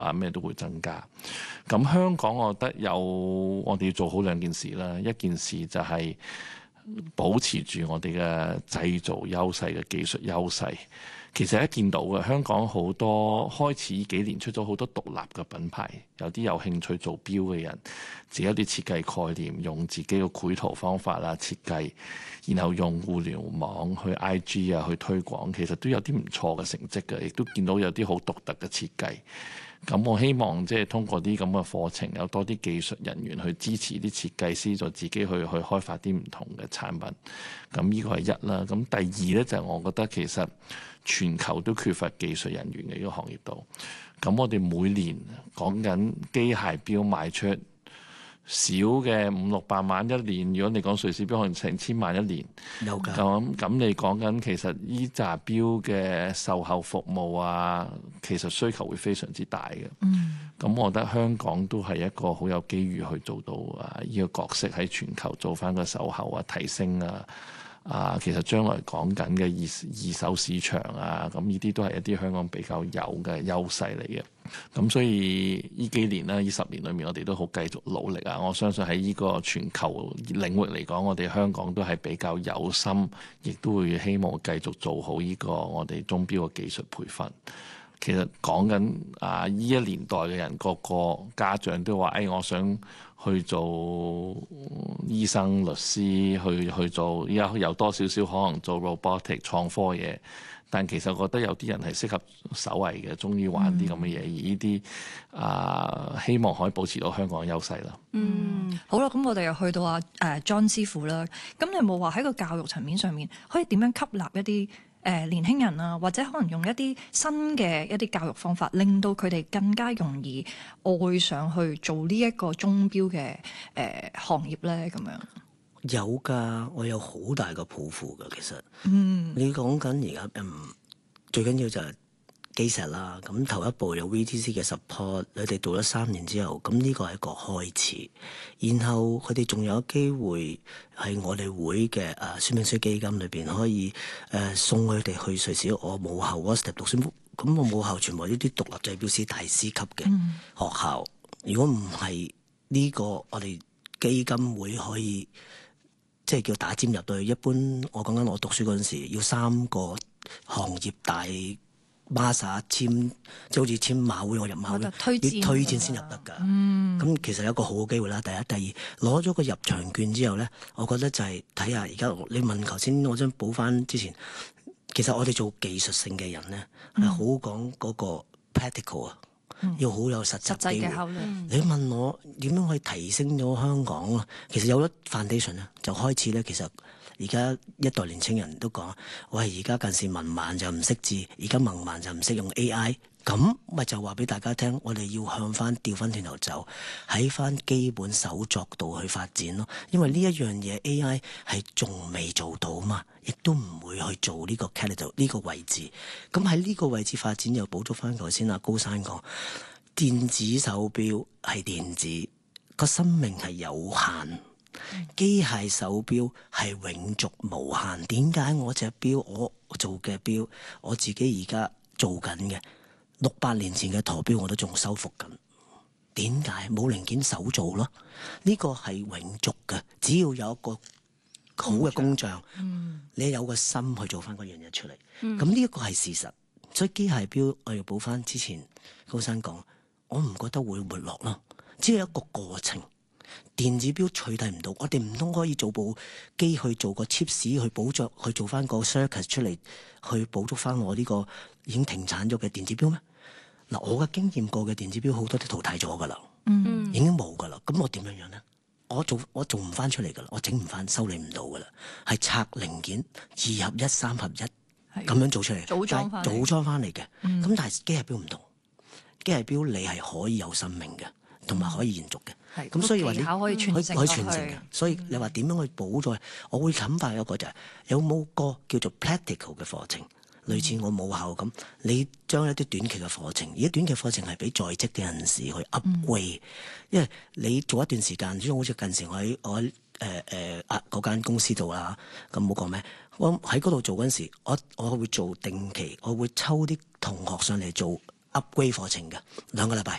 啊咩都會增加。咁香港我覺得我哋要做好兩件事啦，一件事就係保持住我哋嘅製造優勢嘅技術優勢。其實一見到嘅香港好多開始呢幾年出咗好多獨立嘅品牌，有啲有興趣做錶嘅人，自己有啲設計概念，用自己嘅繪圖方法啦設計，然後用互聯網去 IG 啊去推廣，其實都有啲唔錯嘅成績嘅，亦都見到有啲好獨特嘅設計。咁我希望即係通過啲咁嘅課程，有多啲技術人員去支持啲設計師，就自己去開發啲唔同嘅產品。咁呢個係一啦。咁第二呢，就係我覺得其實全球都缺乏技術人員嘅呢個行業度。咁我哋每年講緊機械錶賣出少嘅500-600萬一年，如果你講瑞士錶可能成千萬一年， 有㗎。 咁你講緊其實依紮錶嘅售後服務啊，其實需求會非常之大嘅。咁我覺得香港都係一個好有機遇去做到呢個角色，喺全球做翻個售後啊提升其實將來講緊嘅二手市場咁呢啲都係一啲香港比較有嘅優勢嚟嘅。咁所以呢幾年啦，呢10年裏面，我哋都好繼續努力我相信喺呢個全球領域嚟講，我哋香港都係比較有心，亦都會希望繼續做好呢個我哋鐘錶嘅技術培訓。其實講緊呢一年代嘅人，個個家長都話：我想去做醫生、律師，去做依家有多少少可能做 robotic 創科嘢。但其實我覺得有啲人係適合手藝嘅，鍾意玩啲咁嘅嘢，而呢啲希望可以保持到香港嘅優勢啦。 好啦，咁我哋又去到莊師傅啦。咁你有冇話喺個教育層面上面，可以點樣吸納一啲年輕人啊，或者可能用一啲新嘅一啲教育方法，令到佢哋更加容易愛上去做呢一個鐘錶嘅行業咧？咁樣有㗎，我有好大個抱負㗎。其實，你講緊而家最緊要就係基石啦。咁頭一步有 VTC 嘅 support，你哋做咗3年之後，咁呢個係一個開始。然後佢哋仲有機會喺我哋會嘅孫明書基金裏邊可以送佢哋去瑞士我母校 WhatsApp 讀書。咁我母校全部呢啲獨立製錶師大師級嘅學校。如果唔係呢個，我哋基金會可以即係叫打尖入到去。一般我講緊我讀書嗰陣時，要3個行業大 master 簽，即係好似簽馬會我入馬會，要推薦先入得㗎。咁其實有一個好嘅機會啦。第一、第二，攞咗個入場券之後咧，我覺得就係睇下而家你問頭先，我想補翻之前，其實我哋做技術性嘅人咧係好講嗰個 practical 要好有實際機會。你問我點樣可以提升咗香港啊？其實有咗 foundation 咧，就開始咧。其實而家一代年青人都講：喂，而家近時文盲就唔識字，而家文盲就唔識用 AI。咁咪就話俾大家聽，我哋要向翻調翻轉頭走，喺翻基本手作度去發展咯。因為呢一樣嘢 AI 係仲未做到嘛，亦都唔會去做呢個 category 呢個位置。咁喺呢個位置發展又補足翻頭先高山講，電子手錶係電子，個生命係有限。機械手錶係永續無限。點解我隻錶我做嘅錶，我自己而家做緊嘅600年前嘅陀錶我都仲修復緊？點解冇零件手做咯？呢個係永續嘅，只要有一個好嘅工匠，你有個心去做翻嗰樣嘢出嚟，咁呢一個係事實。所以機械錶我要補翻之前高生講，我唔覺得會沒落咯，只係一個過程。電子錶取替唔到，我哋唔通可以做部機去做個 chips 去補足，去做翻個 circuit 出嚟，去補足翻我呢個已經停產咗嘅電子錶咩？嗱，我嘅經驗過嘅電子錶好多都淘汰咗噶啦，已經冇噶啦。咁我點樣樣咧？我做唔翻出嚟噶啦，我整唔翻，修理唔到噶啦，係拆零件2合1、3合1咁樣做出嚟，組裝翻嚟嘅。咁但係機械錶唔同，機械錶你係可以有生命嘅，同埋可以延續嘅。咁所以話你可以傳承嘅。所以你話點樣去補助？我會諗法有個就係有冇個叫做 practical 嘅課程，類似我母校咁，你將一啲短期嘅課程，而家短期課程係俾在職嘅人士去 upgrade，因為你做一段時間，好似近時我喺嗰間公司度啦，咁冇講咩，我喺嗰度做嗰陣時，我會做定期，我會抽啲同學上嚟做 upgrade 課程嘅2個禮拜。